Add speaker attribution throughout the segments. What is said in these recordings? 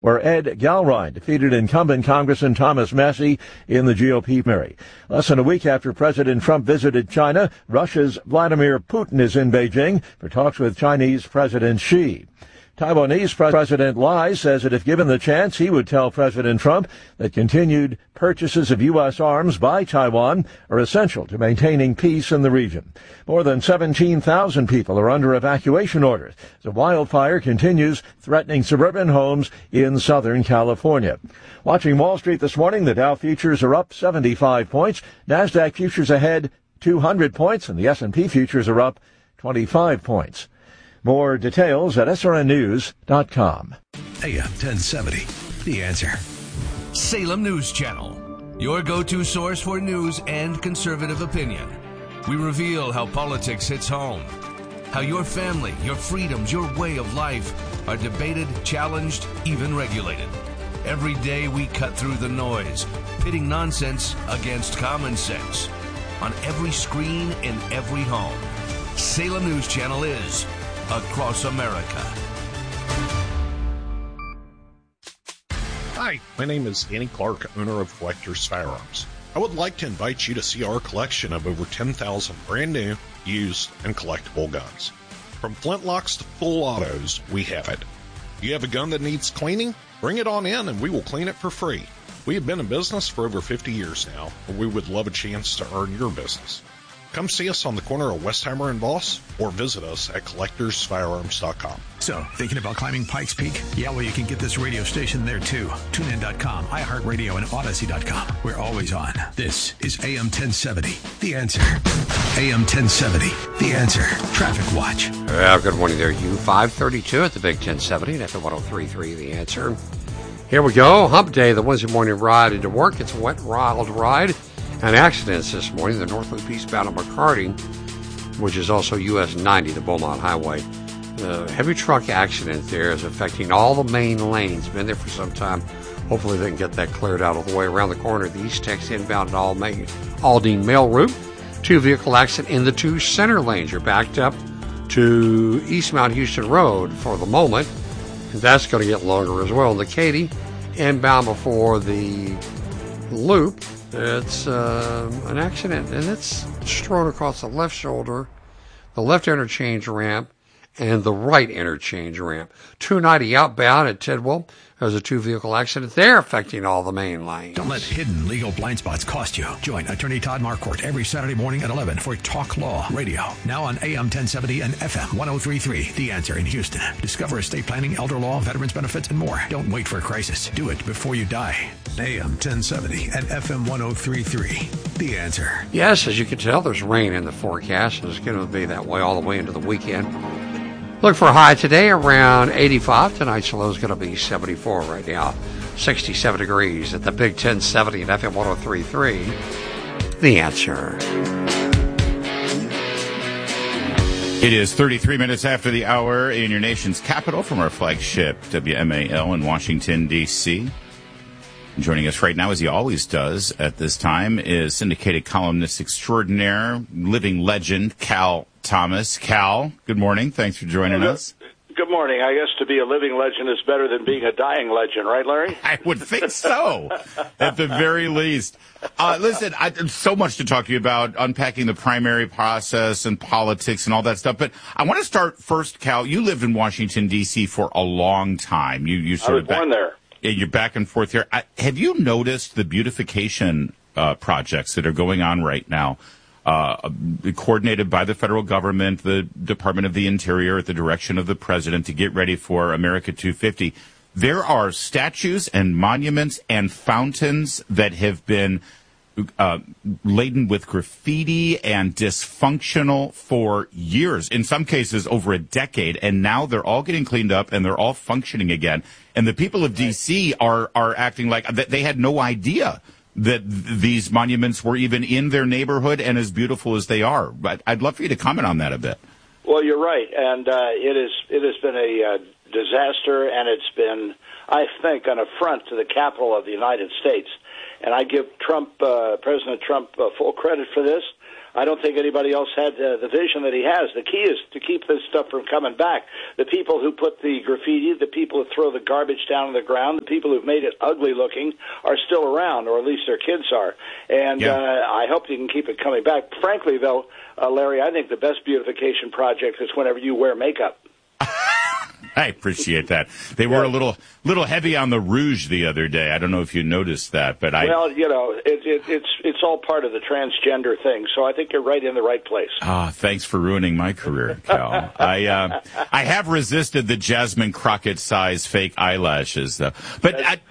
Speaker 1: where Ed Galrine defeated incumbent Congressman Thomas Massie in the GOP primary. Less than a week after President Trump visited China, Russia's Vladimir Putin is in Beijing for talks with Chinese President Xi. Taiwanese President Lai says that if given the chance, he would tell President Trump that continued purchases of U.S. arms by Taiwan are essential to maintaining peace in the region. More than 17,000 people are under evacuation orders as a wildfire continues threatening suburban homes in Southern California. Watching Wall Street this morning, the Dow futures are up 75 points, NASDAQ futures ahead 200 points, and the S&P futures are up 25 points. More details at srnnews.com.
Speaker 2: AM 1070, The Answer.
Speaker 3: Salem News Channel, your go-to source for news and conservative opinion. We reveal how politics hits home, how your family, your freedoms, your way of life are debated, challenged, even regulated. Every day we cut through the noise, pitting nonsense against common sense. On every screen, in every home, Salem News Channel is across America.
Speaker 4: Hi, my name is Danny Clark, owner of Collector's Firearms. I would like to invite you to see our collection of over 10,000 brand new, used, and collectible guns. From flintlocks to full autos, we have it. You have a gun that needs cleaning? Bring it on in and we will clean it for free. We have been in business for over 50 years now, but we would love a chance to earn your business. Come see us on the corner of Westheimer and Voss, or visit us at collectorsfirearms.com.
Speaker 2: So, thinking about climbing Pikes Peak? Yeah, well, you can get this radio station there, too. TuneIn.com, iHeartRadio, and Odyssey.com. We're always on. This is AM 1070, The Answer. AM 1070, The Answer. Traffic Watch.
Speaker 5: Well, good morning there, you. 532 at the Big 1070 and FM 103.3, The Answer. Here we go. Hump Day, the Wednesday morning ride into work. It's a wet, wild ride. And accidents this morning, the north loop eastbound of McCarty, which is also US 90, the Beaumont Highway. The heavy truck accident there is affecting all the main lanes. Been there for some time. Hopefully they can get that cleared out all the way around the corner of the East Tex inbound at Aldine Mail Route. 2-vehicle accident in the 2 center lanes. You're backed up to East Mount Houston Road for the moment. And that's going to get longer as well. The Katy, inbound before the loop. It's an accident, and it's strewn across the left shoulder, the left interchange ramp, and the right interchange ramp. 290 outbound at Tidwell. There's a 2-vehicle accident there affecting all the main lanes.
Speaker 2: Don't let hidden legal blind spots cost you. Join Attorney Todd Marquardt every Saturday morning at 11 for Talk Law Radio. Now on AM 1070 and FM 103.3, The Answer in Houston. Discover estate planning, elder law, veterans benefits, and more. Don't wait for a crisis. Do it before you die. AM 1070 and FM 103.3, The Answer.
Speaker 5: Yes, as you can tell, there's rain in the forecast, and it's going to be that way all the way into the weekend. Look for a high today around 85. Tonight's low is going to be 74 right now. 67 degrees at the Big 1070 and FM 103.3. The Answer.
Speaker 6: It is 33 minutes after the hour in your nation's capital from our flagship WMAL in Washington, D.C. Joining us right now, as he always does at this time, is syndicated columnist extraordinaire, living legend, Cal Thomas. Cal, good morning. Thanks for joining us.
Speaker 7: Good morning. I guess to be a living legend is better than being a dying legend, right, Larry?
Speaker 6: I would think so, at the very least. Listen, there's so much to talk to you about, unpacking the primary process and politics and all that stuff. But I want to start first, Cal. You lived in Washington, D.C. for a long time. You sort
Speaker 7: I was born there.
Speaker 6: You're back and forth here. Have you noticed the beautification projects that are going on right now, coordinated by the federal government, the Department of the Interior, at the direction of the president to get ready for America 250? There are statues and monuments and fountains that have been laden with graffiti and dysfunctional for years, in some cases over a decade, and now they're all getting cleaned up and they're all functioning again. And the people of D.C. are acting like they had no idea that these monuments were even in their neighborhood and as beautiful as they are. But I'd love for you to comment on that a bit.
Speaker 7: Well, you're right, and it has been a disaster, and it's been, I think, an affront to the capital of the United States. And I give President Trump full credit for this. I don't think anybody else had the vision that he has. The key is to keep this stuff from coming back. The people who put the graffiti, the people who throw the garbage down on the ground, the people who've made it ugly looking are still around, or at least their kids are. And I hope you can keep it coming back. Frankly, though, Larry, I think the best beautification project is whenever you wear makeup.
Speaker 6: I appreciate that. They were a little heavy on the rouge the other day. I don't know if you noticed that, but
Speaker 7: Well, it's all part of the transgender thing, so I think you're right in the right place.
Speaker 6: Thanks for ruining my career, Cal. I have resisted the Jasmine Crockett size fake eyelashes, though. But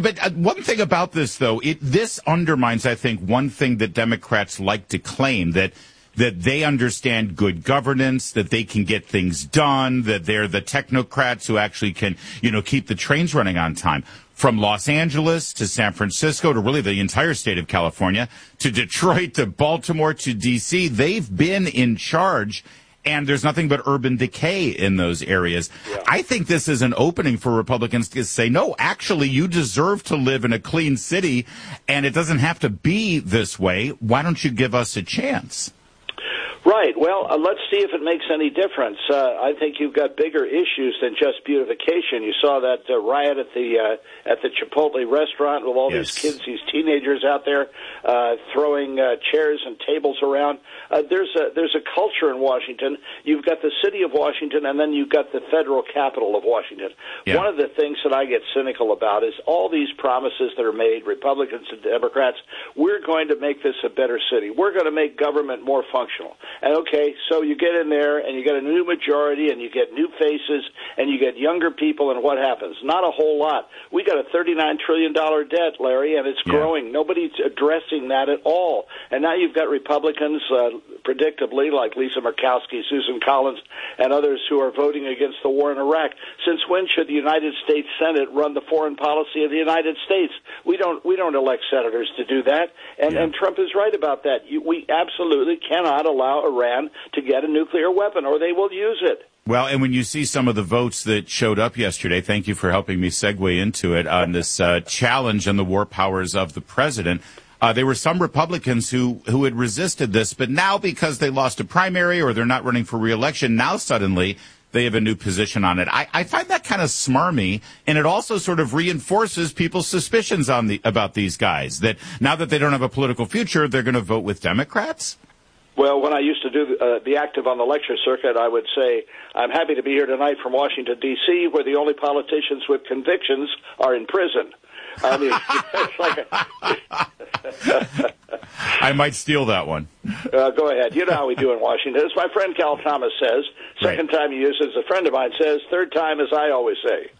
Speaker 6: one thing about this, though, this undermines, I think, one thing that Democrats like to claim, that they understand good governance, that they can get things done, that they're the technocrats who actually can, keep the trains running on time. From Los Angeles to San Francisco to really the entire state of California, to Detroit, to Baltimore, to D.C., they've been in charge, and there's nothing but urban decay in those areas. Yeah. I think this is an opening for Republicans to say, no, actually, you deserve to live in a clean city, and it doesn't have to be this way. Why don't you give us a chance?
Speaker 7: Right. Well, let's see if it makes any difference. I think you've got bigger issues than just beautification. You saw that riot at the Chipotle restaurant with all these kids, these teenagers out there throwing chairs and tables around. There's a culture in Washington. You've got the city of Washington, and then you've got the federal capital of Washington. Yeah. One of the things that I get cynical about is all these promises that are made, Republicans and Democrats. We're going to make this a better city. We're going to make government more functional. And okay, so you get in there and you get a new majority and you get new faces and you get younger people, and what happens? Not a whole lot. We got a $39 trillion debt, Larry, and it's growing. Nobody's addressing that at all. And now you've got Republicans, predictably, like Lisa Murkowski, Susan Collins, and others who are voting against the war in Iraq. Since when should the United States Senate run the foreign policy of the United States? We don't elect senators to do that. And Trump is right about that. We absolutely cannot allow Iran to get a nuclear weapon, or they will use it.
Speaker 6: Well, and when you see some of the votes that showed up yesterday, thank you for helping me segue into it, on this challenge on the war powers of the president, there were some Republicans who had resisted this, but now because they lost a primary or they're not running for re-election, now suddenly they have a new position on it. I find that kind of smarmy, and it also sort of reinforces people's suspicions about these guys, that now that they don't have a political future, they're going to vote with Democrats?
Speaker 7: Well, when I used to do be active on the lecture circuit, I would say, I'm happy to be here tonight from Washington, D.C., where the only politicians with convictions are in prison. I mean, it's like
Speaker 6: I might steal that one.
Speaker 7: Go ahead. You know how we do in Washington. As my friend Cal Thomas says, second time you use it, as a friend of mine says, third time, as I always say.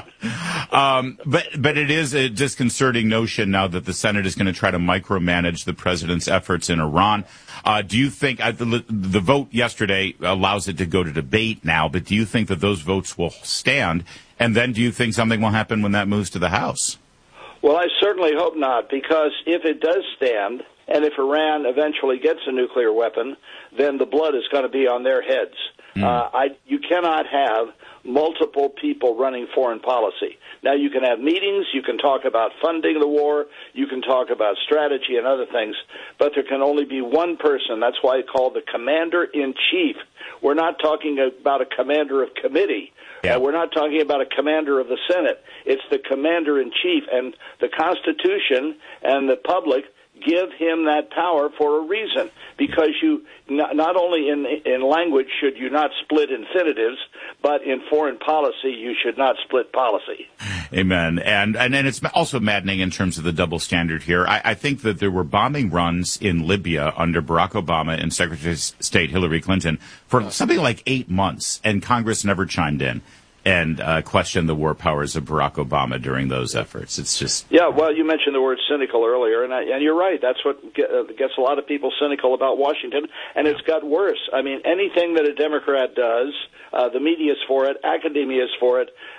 Speaker 6: But it is a disconcerting notion now that the Senate is going to try to micromanage the president's efforts in Iran. Do you think the vote yesterday allows it to go to debate now, but do you think that those votes will stand? And then do you think something will happen when that moves to the House?
Speaker 7: Well, I certainly hope not, because if it does stand, and if Iran eventually gets a nuclear weapon, then the blood is going to be on their heads. You cannot have multiple people running foreign policy. Now, you can have meetings, you can talk about funding the war, you can talk about strategy and other things, but there can only be one person. That's why it's called the commander-in-chief. We're not talking about a commander of committee. Yeah. We're not talking about a commander of the Senate. It's the commander-in-chief, and the Constitution and the public give him that power for a reason, because you not only in language should you not split infinitives, but in foreign policy you should not split policy.
Speaker 6: Amen. And it's also maddening in terms of the double standard here. I think that there were bombing runs in Libya under Barack Obama and Secretary of State Hillary Clinton for something like 8 months, and Congress never chimed in and question the war powers of Barack Obama during those efforts. It's just...
Speaker 7: Yeah, well, you mentioned the word cynical earlier, and you're right. That's what gets a lot of people cynical about Washington, and it's got worse. I mean, anything that a Democrat does, the media is for it, academia is for it,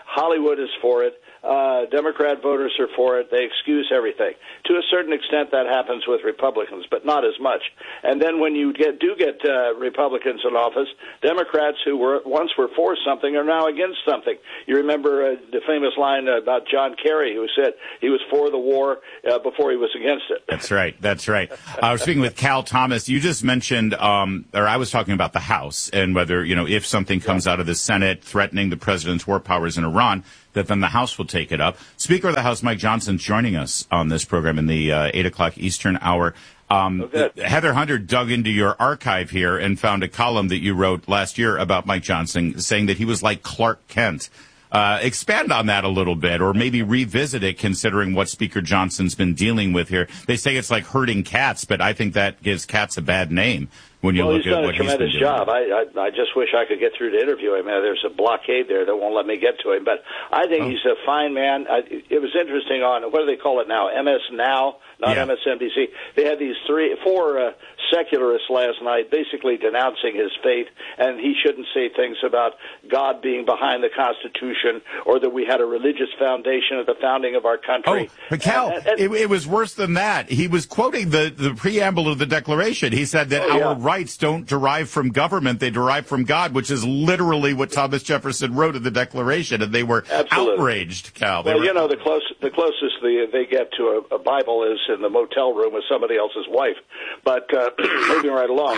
Speaker 7: Hollywood is for it. Democrat voters are for it. They excuse everything. To a certain extent, that happens with Republicans, but not as much. And then when you do get Republicans in office, Democrats who once were for something are now against something. You remember the famous line about John Kerry, who said he was for the war before he was against it.
Speaker 6: That's right. That's right. I was speaking with Cal Thomas. You just mentioned, or I was talking about the House and whether, if something comes out of the Senate threatening the president's war powers in Iran, that then the House will take it up. Speaker of the House, Mike Johnson, joining us on this program in the 8 o'clock Eastern hour. Heather Hunter dug into your archive here and found a column that you wrote last year about Mike Johnson, saying that he was like Clark Kent. Expand on that a little bit, or maybe revisit it, considering what Speaker Johnson's been dealing with here. They say it's like herding cats, but I think that gives cats a bad name when you look at what he's done a tremendous job.
Speaker 7: I just wish I could get through to interview him. There's a blockade there that won't let me get to him, but I think he's a fine man. It was interesting on, what do they call it now, MS Now, not MSNBC. They had these four secularists last night basically denouncing his faith, and he shouldn't say things about God being behind the Constitution or that we had a religious foundation at the founding of our country.
Speaker 6: Oh, but Cal, it was worse than that. He was quoting the preamble of the Declaration. He said that our rights don't derive from government, they derive from God, which is literally what Thomas Jefferson wrote in the Declaration, and they were outraged, Cal.
Speaker 7: Well, the closest they get to a Bible is in the motel room with somebody else's wife. But moving right along.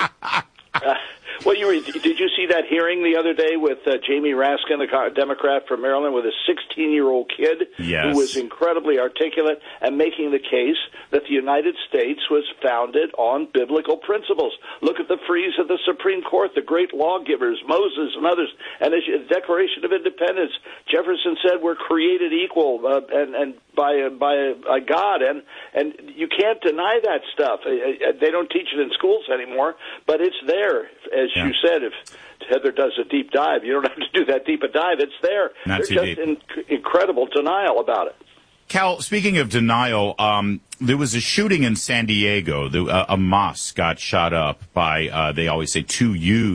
Speaker 7: Did you see that hearing the other day with Jamie Raskin, the Democrat from Maryland, with a 16-year-old kid who was incredibly articulate and making the case that the United States was founded on biblical principles? Look at the frieze of the Supreme Court, the great lawgivers, Moses and others, and the Declaration of Independence. Jefferson said we're created equal and by God, and you can't deny that stuff. They don't teach it in schools anymore, but it's there. As you said, if Heather does a deep dive, you don't have to do that deep a dive. It's there. There's just incredible denial about it.
Speaker 6: Cal, speaking of denial, there was a shooting in San Diego. A mosque got shot up by, they always say, two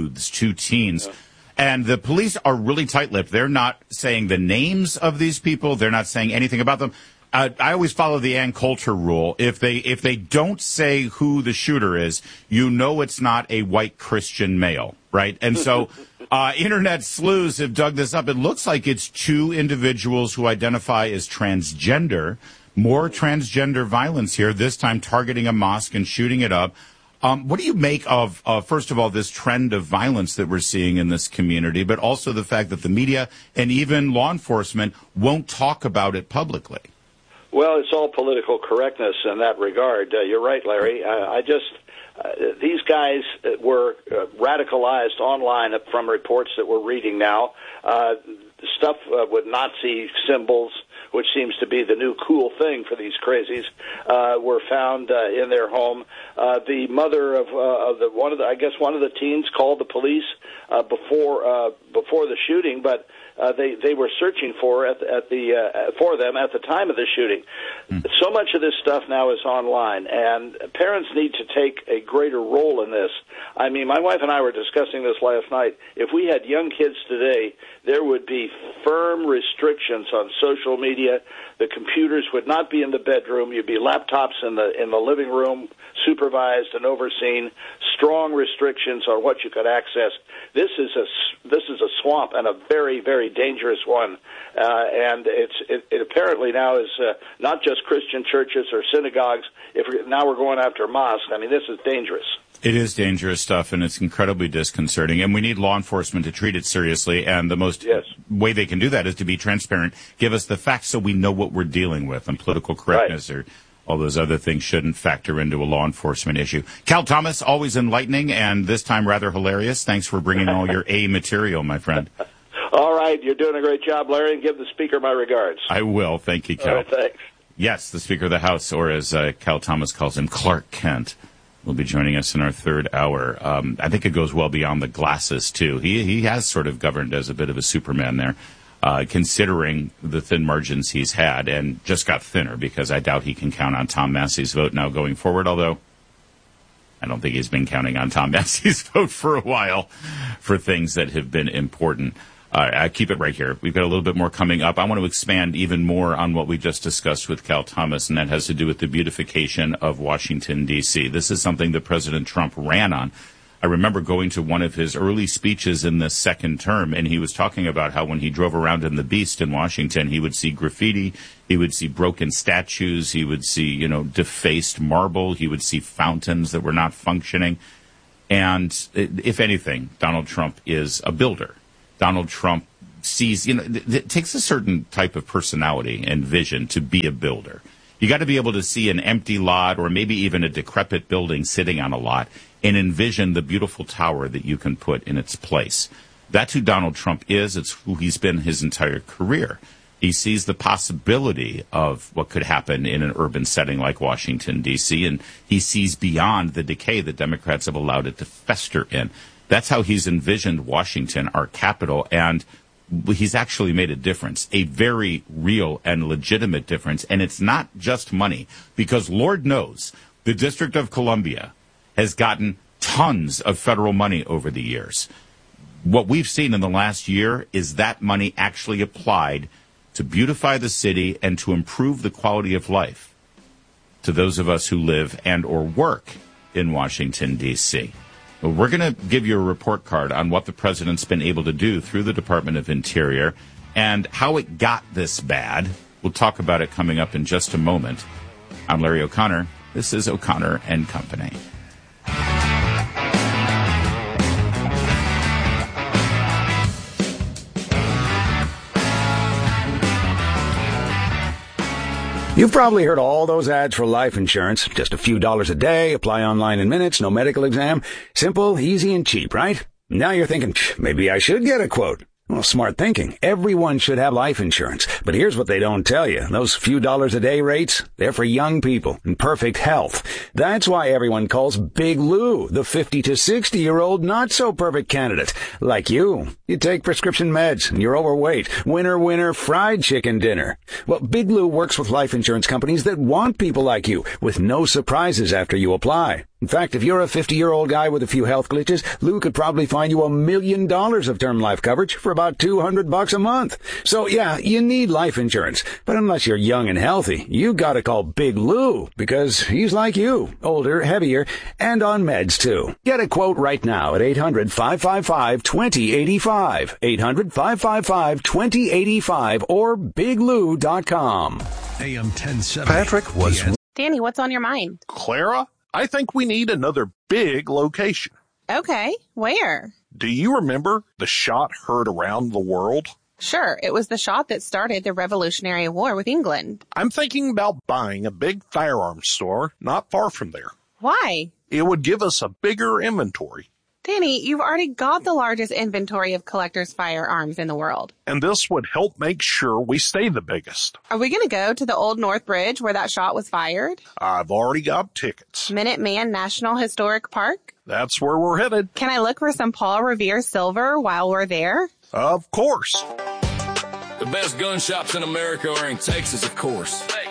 Speaker 6: teens. And the police are really tight-lipped. They're not saying the names of these people. They're not saying anything about them. I always follow the Ann Coulter rule. If they don't say who the shooter is, it's not a white Christian male, right? And so internet sleuths have dug this up. It looks like it's two individuals who identify as transgender. More transgender violence here, this time targeting a mosque and shooting it up. What do you make of, first of all, this trend of violence that we're seeing in this community, but also the fact that the media and even law enforcement won't talk about it publicly?
Speaker 7: Well, it's all political correctness in that regard. You're right, Larry. These guys were radicalized online from reports that we're reading now. Stuff with Nazi symbols, which seems to be the new cool thing for these crazies, were found in their home. The mother of one of the teens called the police before the shooting, but they were searching for them at the time of the shooting. So much of this stuff now is online, and parents need to take a greater role in this. I mean, my wife and I were discussing this last night. If we had young kids today, there would be firm restrictions on social media. The computers would not be in the bedroom. You'd be laptops in the living room, supervised and overseen. Strong restrictions on what you could access. This is a swamp, and a very, very dangerous one. And it apparently now is not just Christian churches or synagogues. Now we're going after mosques. I mean, this is dangerous.
Speaker 6: It is dangerous stuff, and it's incredibly disconcerting. And we need law enforcement to treat it seriously. And the most way they can do that is to be transparent, give us the facts so we know what we're dealing with. And political correctness or all those other things shouldn't factor into a law enforcement issue. Cal Thomas, always enlightening, and this time rather hilarious. Thanks for bringing all your A material, my friend.
Speaker 7: All right. You're doing a great job, Larry, and give the speaker my regards.
Speaker 6: I will. Thank you, Cal.
Speaker 7: All right, thanks.
Speaker 6: Yes, the Speaker of the House, or as Cal Thomas calls him, Clark Kent, will be joining us in our third hour. I think it goes well beyond the glasses, too. He has sort of governed as a bit of a Superman there, considering the thin margins he's had, and just got thinner because I doubt he can count on Tom Massey's vote now going forward, although I don't think he's been counting on Tom Massey's vote for a while for things that have been important. I keep it right here. We've got a little bit more coming up. I want to expand even more on what we just discussed with Cal Thomas, and that has to do with the beautification of Washington, D.C. This is something that President Trump ran on. I remember going to one of his early speeches in the second term, and he was talking about how when he drove around in the Beast in Washington, he would see graffiti, he would see broken statues, he would see, defaced marble, he would see fountains that were not functioning. And if anything, Donald Trump is a builder. Donald Trump sees, it takes a certain type of personality and vision to be a builder. You got to be able to see an empty lot or maybe even a decrepit building sitting on a lot and envision the beautiful tower that you can put in its place. That's who Donald Trump is. It's who he's been his entire career. He sees the possibility of what could happen in an urban setting like Washington, D.C., and he sees beyond the decay that Democrats have allowed it to fester in. That's how he's envisioned Washington, our capital, and he's actually made a difference, a very real and legitimate difference. And it's not just money, because Lord knows the District of Columbia has gotten tons of federal money over the years. What we've seen in the last year is that money actually applied to beautify the city and to improve the quality of life to those of us who live and or work in Washington, D.C. Well, we're going to give you a report card on what the president's been able to do through the Department of Interior and how it got this bad. We'll talk about it coming up in just a moment. I'm Larry O'Connor. This is O'Connor and Company.
Speaker 8: You've probably heard all those ads for life insurance. Just a few dollars a day, apply online in minutes, no medical exam. Simple, easy, and cheap, right? Now you're thinking, maybe I should get a quote. Well, smart thinking. Everyone should have life insurance. But here's what they don't tell you. Those few dollars a day rates, they're for young people in perfect health. That's why everyone calls Big Lou the 50 to 60-year-old not-so-perfect candidate. Like you. You take prescription meds and you're overweight. Winner, winner, fried chicken dinner. Well, Big Lou works with life insurance companies that want people like you with no surprises after you apply. In fact, if you're a 50-year-old guy with a few health glitches, Lou could probably find you $1 million of term life coverage for about $200 a month. So yeah, you need life insurance. But unless you're young and healthy, you gotta call Big Lou because he's like you, older, heavier, and on meds too. Get a quote right now at 800-555-2085, 800-555-2085, or biglou.com.
Speaker 2: AM 1070.
Speaker 9: Patrick was...
Speaker 10: Danny, what's on your mind?
Speaker 9: Clara, I think we need another big location.
Speaker 10: Okay, where?
Speaker 9: Do you remember the shot heard around the world?
Speaker 10: Sure, it was the shot that started the Revolutionary War with England.
Speaker 9: I'm thinking about buying a big firearms store not far from there.
Speaker 10: Why?
Speaker 9: It would give us a bigger inventory.
Speaker 10: Danny, you've already got the largest inventory of collectors' firearms in the world.
Speaker 9: And this would help make sure we stay the biggest.
Speaker 10: Are we going to go to the Old North Bridge where that shot was fired?
Speaker 9: I've already got tickets.
Speaker 10: Minuteman National Historic Park?
Speaker 9: That's where we're headed.
Speaker 10: Can I look for some Paul Revere silver while we're there?
Speaker 9: Of course.
Speaker 11: The best gun shops in America are in Texas, of course.